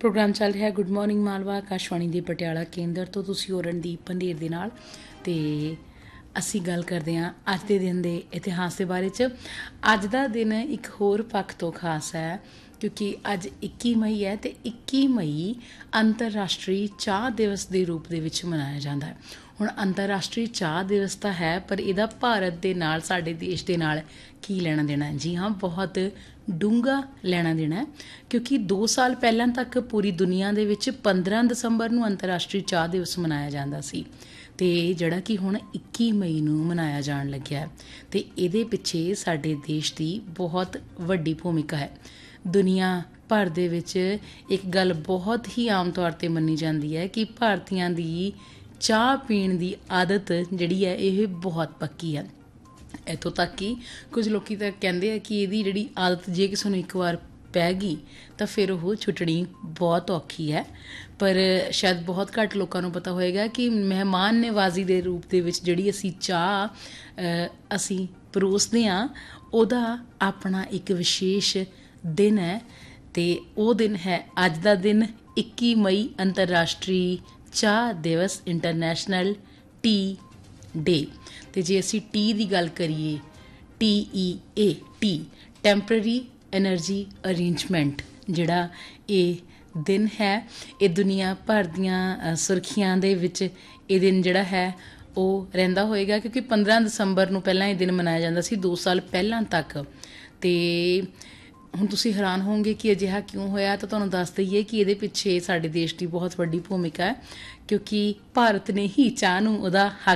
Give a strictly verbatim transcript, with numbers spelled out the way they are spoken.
Programme ਚੱਲ ਰਿਹਾ good morning Malwa Akashvani ਦੇ ਪਟਿਆਲਾ ਕੇਂਦਰ ਤੋਂ। ਤੁਸੀਂ ਹੋ ਰਣਦੀਪ ਪੰਧੇਰ ਦੇ ਨਾਲ ਅਤੇ ਅਸੀਂ ਗੱਲ ਕਰਦੇ ਹਾਂ ਅੱਜ ਦੇ ਦਿਨ ਦੇ ਇਤਿਹਾਸ ਦੇ ਬਾਰੇ 'ਚ। ਅੱਜ ਦਾ ਦਿਨ ਇੱਕ ਹੋਰ ਪੱਖ ਤੋਂ ਖਾਸ ਹੈ ਕਿਉਂਕਿ ਅੱਜ ਇੱਕੀ ਮਈ ਹੈ ਅਤੇ ਇੱਕੀ ਮਈ ਅੰਤਰਰਾਸ਼ਟਰੀ ਚਾਹ ਦਿਵਸ ਦੇ ਰੂਪ ਦੇ ਵਿੱਚ ਮਨਾਇਆ ਜਾਂਦਾ ਹੈ। ਹੁਣ ਅੰਤਰਰਾਸ਼ਟਰੀ ਚਾਹ ਦਿਵਸ ਤਾਂ ਹੈ, ਪਰ ਇਹਦਾ ਭਾਰਤ ਦੇ ਨਾਲ, ਸਾਡੇ ਦੇਸ਼ ਦੇ ਨਾਲ ਕੀ ਲੈਣਾ ਦੇਣਾ ਹੈ? ਜੀ ਹਾਂ, ਬਹੁਤ ਡੂੰਘਾ ਲੈਣਾ ਦੇਣਾ ਹੈ ਕਿਉਂਕਿ ਦੋ ਸਾਲ ਪਹਿਲਾਂ ਤੱਕ ਪੂਰੀ ਦੁਨੀਆ ਦੇ ਵਿੱਚ ਪੰਦਰਾਂ ਦਸੰਬਰ ਨੂੰ ਅੰਤਰਰਾਸ਼ਟਰੀ ਚਾਹ ਦਿਵਸ ਮਨਾਇਆ ਜਾਂਦਾ ਸੀ ਅਤੇ ਜਿਹੜਾ ਕਿ ਹੁਣ ਇੱਕੀ ਮਈ ਨੂੰ ਮਨਾਇਆ ਜਾਣ ਲੱਗਿਆ ਅਤੇ ਇਹਦੇ ਪਿੱਛੇ ਸਾਡੇ ਦੇਸ਼ ਦੀ ਬਹੁਤ ਵੱਡੀ ਭੂਮਿਕਾ ਹੈ। ਦੁਨੀਆ ਭਰ ਦੇ ਵਿੱਚ ਇੱਕ ਗੱਲ ਬਹੁਤ ਹੀ ਆਮ ਤੌਰ 'ਤੇ ਮੰਨੀ ਜਾਂਦੀ ਹੈ ਕਿ ਭਾਰਤੀਆਂ ਦੀ ਚਾਹ ਪੀਣ ਦੀ ਆਦਤ ਜਿਹੜੀ ਹੈ ਇਹ ਬਹੁਤ ਪੱਕੀ ਹੈ। ਇੱਥੋਂ ਤੱਕ ਕਿ ਕੁਝ ਲੋਕ ਤਾਂ ਕਹਿੰਦੇ ਆ ਕਿ ਇਹਦੀ ਜਿਹੜੀ ਆਦਤ ਜੇ ਕਿਸੇ ਨੂੰ ਇੱਕ ਵਾਰ ਪੈ ਗਈ ਤਾਂ ਫਿਰ ਉਹ ਛੁੱਟਣੀ ਬਹੁਤ ਔਖੀ ਹੈ। ਪਰ ਸ਼ਾਇਦ ਬਹੁਤ ਘੱਟ ਲੋਕਾਂ ਨੂੰ ਪਤਾ ਹੋਏਗਾ ਕਿ ਮਹਿਮਾਨ ਨਿਵਾਜ਼ੀ ਦੇ ਰੂਪ ਦੇ ਵਿੱਚ ਜਿਹੜੀ ਅਸੀਂ ਚਾਹ ਅਸੀਂ ਪਰੋਸਦੇ ਹਾਂ ਉਹਦਾ ਆਪਣਾ ਇੱਕ ਵਿਸ਼ੇਸ਼ ਦਿਨ ਹੈ ਅਤੇ ਉਹ ਦਿਨ ਹੈ ਅੱਜ ਦਾ ਦਿਨ ਇੱਕੀ ਮਈ ਅੰਤਰਰਾਸ਼ਟਰੀ ਚਾਹ ਦਿਵਸ, ਇੰਟਰਨੈਸ਼ਨਲ ਟੀ ਡੇ। ਅਤੇ ਜੇ ਅਸੀਂ ਟੀ ਦੀ ਗੱਲ ਕਰੀਏ, T E A T temporary energy arrangement ਜਿਹੜਾ ਇਹ ਦਿਨ ਹੈ, ਇਹ ਦੁਨੀਆ ਭਰ ਦੀਆਂ ਸੁਰਖੀਆਂ ਦੇ ਵਿੱਚ ਇਹ ਦਿਨ ਜਿਹੜਾ ਹੈ ਉਹ ਰਹਿੰਦਾ ਹੋਏਗਾ ਕਿਉਂਕਿ ਪੰਦਰਾਂ ਦਸੰਬਰ ਨੂੰ ਪਹਿਲਾਂ ਇਹ ਦਿਨ ਮਨਾਇਆ ਜਾਂਦਾ ਸੀ ਦੋ ਸਾਲ ਪਹਿਲਾਂ ਤੱਕ। ਅਤੇ ਹੁਣ ਤੁਸੀਂ ਹੈਰਾਨ ਹੋਵੋਗੇ ਕਿ ਅਜਿਹਾ ਕਿਉਂ ਹੋਇਆ, ਤਾਂ ਤੁਹਾਨੂੰ ਦੱਸ ਦਈਏ ਕਿ ਇਹਦੇ ਪਿੱਛੇ ਸਾਡੇ ਦੇਸ਼ ਦੀ ਬਹੁਤ ਵੱਡੀ ਭੂਮਿਕਾ ਹੈ ਕਿਉਂਕਿ ਭਾਰਤ ਨੇ ਹੀ ਚਾਹ ਨੂੰ ਉਹਦਾ ਹੱਕ